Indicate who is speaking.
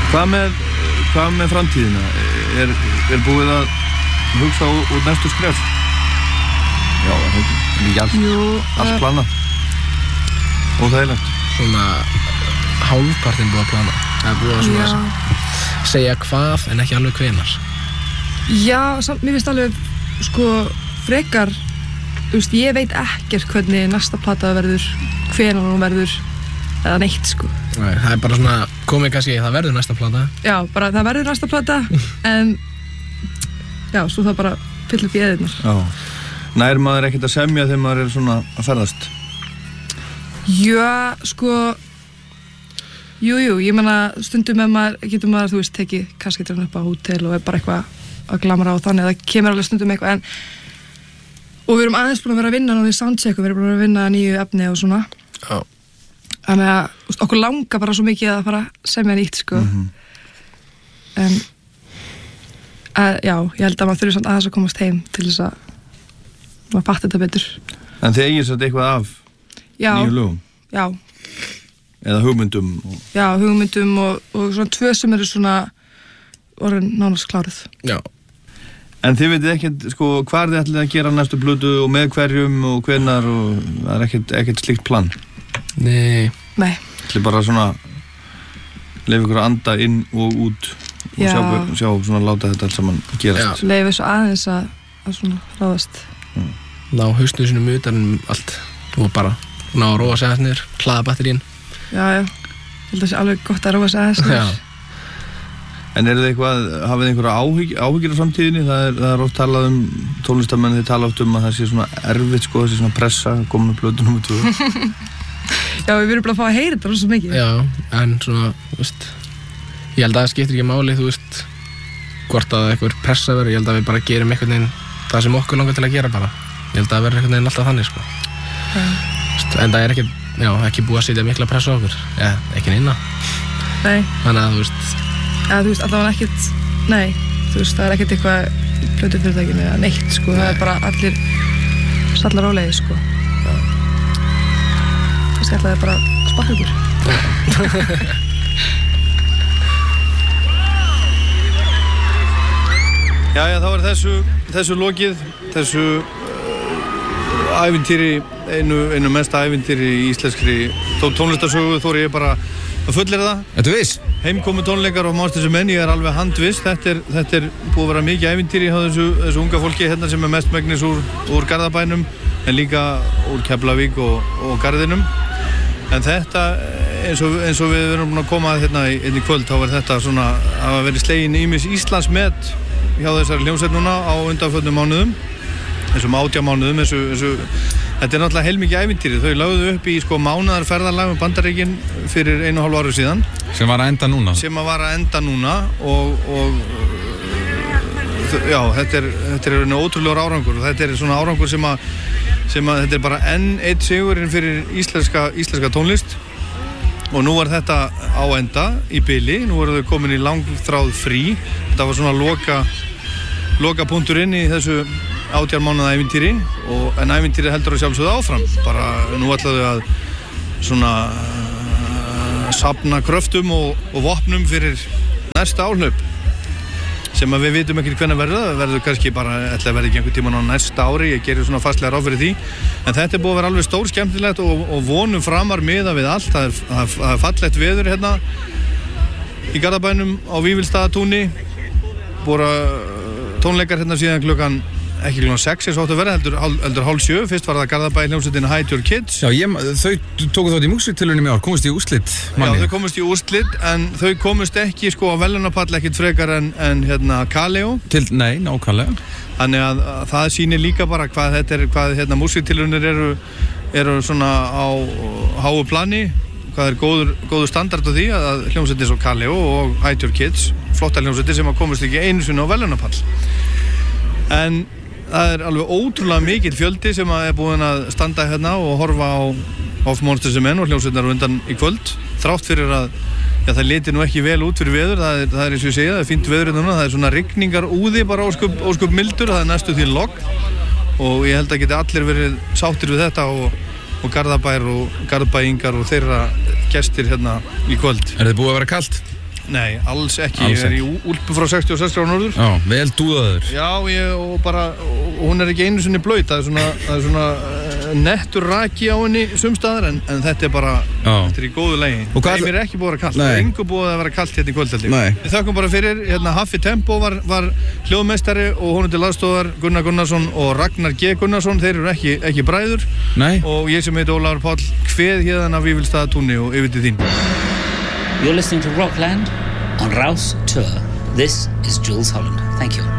Speaker 1: Hvað með framtíðina? Er búið að hugsa út næstu skref? Já, það er ekki allt planað. Óþægilegt.
Speaker 2: Svona hálfpartinn búið að plana. Það er búið að svona segja hvað en ekki alveg hvenar.
Speaker 3: Já, mér finnst alveg frekar, ég veit ekkert hvernig næsta plata verður, hvenær hún verður eða neitt
Speaker 2: Nei, það er bara svona komið kannski það verður næsta plata.
Speaker 3: Já, bara það verður næsta plata en já, svo það bara fyll upp í eðirnar.
Speaker 1: Já. Nær maður ekkert að semja þegar maður er svona að ferðast?
Speaker 3: Já, jú, ég meina stundum getur maður, þú veist, tekið kasketurinn upp á hótel og er bara eitthvað að glamra á þannig, það kemur alveg stundum eitthvað og við erum aðeins búin að vera að vinna núna í soundcheck og við erum búin að vinna nýju efni og svona.
Speaker 2: Já.
Speaker 3: Þannig að okkur langar bara svo mikið að fara að semja nýtt, En já, ég held að maður þurfi samt aðeins að komast heim til þess að maður fatta þetta betur.
Speaker 1: En þið eigið satt eitthvað af nýju lögum?
Speaker 3: Já.
Speaker 1: Eða hugmyndum?
Speaker 3: Já, hugmyndum og svona 2 sem eru svona orðin nánast kláruð.
Speaker 1: Já. En þið veitir ekkert, hvað þið ætlið að gera næstu plötu og með hverjum og hvenær og það er ekkert slíkt plan?
Speaker 2: Nei.
Speaker 1: Ætlið bara svona leyfa ykkur að anda inn og út og sjá svona láta þetta allt saman gerast.
Speaker 3: Já, leyfa svo aðeins að svona ráðast.
Speaker 2: Ná hausnum sínum utan allt og bara ná að róa sig aðeins niður, hlaða batterín. Já, ég held að það sé alveg gott að róa sig aðeins niður.
Speaker 1: En hafið þið einhverja áhyggjur á framtíðinni? Það er oft talað tónlistamenn, þeir tala oft að það sé svona erfitt, þessi svona pressa, koma með plötu númer 2.
Speaker 3: Já, við erum bara að fá að heyra þetta rosa mikið.
Speaker 2: Já, en svona, ég held að það skiptir ekki máli, hvort að eitthvað pressa verður, ég held að við bara gerum einhvern veginn það sem okkur langar til að gera bara. Ég held að það verður einhvern veginn alltaf þannig, En það er ekki búið að setja mikla pressa á okkur, ekki neina.
Speaker 3: Nei.
Speaker 2: Þannig að,
Speaker 3: allavega ekkert, það er ekkert eitthvað í plötufyrirtækinu eða neitt, það er bara allir sallarólegi, Kannski ætlaði bara að sparka ykkur.
Speaker 1: Jæja, þá er þessu lokið, þessu ævintýri, einu mesta ævintýri í íslenskri tónlistarsögu, þóri ég bara að fullera það.
Speaker 4: Ertu viss?
Speaker 1: Heimkomu tónleikar og Monsters Men, ég er alveg handviss. Þetta er búið að vera mikið ævintýri hjá þessu unga fólki hérna sem er mestmegnis úr Garðabænum en líka úr Keflavík og Garðinum. En þetta, eins og við erum búin að koma hérna í kvöld, þá er þetta svona að hafa verið slegin ýmis Íslandsmet hjá þessari hljómsveit núna á undanförnum mánuðum, þessum 18 mánuðum, þetta er náttúrulega heilmikið ævintýri. Þau lögðu upp í mánaðarferðalag með Bandaríkin fyrir 1,5 ára síðan.
Speaker 4: Sem var að enda núna. Og já, þetta er ótrúlegur árangur og þetta er svona árangur sem að þetta er bara enn eitt sigurinn fyrir íslenska tónlist og nú er þetta á enda í bili, nú eru þau komin í langþráð frí. Þetta var svona loka punkturinn í þessu 18 mánaða ævintýri en ævintýri heldur að sjálfsögðu áfram. Bara nú ætlaðu að svona safna kröftum og vopnum fyrir næsta áhlaup sem að við vitum ekki hvernig verður kannski bara, ætla að verða ekki einhvern tímann á næsta ári, ég gerir svona fastlega ráð fyrir því en þetta er búið að vera alveg stór skemmtilegt og vonum framar miðað við allt. Það er fallegt veður hérna í Garðabænum á Vífilsstaðatúni, búið tónleikar hérna síðan ekki klukkan 6 eins og áttu að vera, heldur 6:30. Fyrst var það Garðabæ hljómsveitin Hide Your Kids. Já, þau tóku þátt í músiktilraunum í ár, komust í úrslit.
Speaker 1: Já, þau komust í úrslit, en þau komust ekki á verðlaunapall ekkert frekar en Kaleo.
Speaker 4: Nei, nákvæmlega.
Speaker 1: Þannig að það sýnir líka bara hvað músiktilraunir eru svona á háu plani, hvað er góður standard á því að hljómsveitin svo Kaleo og Hide Your Kids, flotta hljómsveitir sem að komust ekki einu sinni á verðlaunapall. En það er alveg ótrúlega mikill fjöldi sem er búinn að standa hérna og horfa á Monsters Men og hljómsveitar undan í kvöld, þrátt fyrir að það liti nú ekki vel út fyrir veður. Það er eins og ég segja, það er fínt veður núna, það er svona rigningar úði bara óskup mildur, það er næstu því logn og ég held að geti allir verið sáttir við þetta og Garðabær og Garðbæingar og þeirra gestir hérna í kvöld.
Speaker 4: Er þið búið að vera kalt?
Speaker 1: Nei, alls ekki. Ég er í úlpu frá 66 gráður norður.
Speaker 5: Já, vel dúðaður.
Speaker 1: Já, og hún er ekki einu sinni blöyt. Það er svona nettur raki á henni sumstaðar, en þetta er bara, þetta er í góðu lagi. Nei, mér er ekki búið að vera kallt. Það er engu búið að vera kallt hérna í kvöldhaldi. Við þakkum bara fyrir, Haffi Tempo var hljóðmeistari og honum til aðstofar Gunnar Gunnarsson og Ragnar G. Gunnarsson. Þeir eru ekki bræður. Nei. Og ég sem heit Ólafur Páll kveð hérna af Vífilsstaðatúni og yfir til þín.
Speaker 6: You're listening to Rockland on Rouse Tour. This is Jules Holland. Thank you.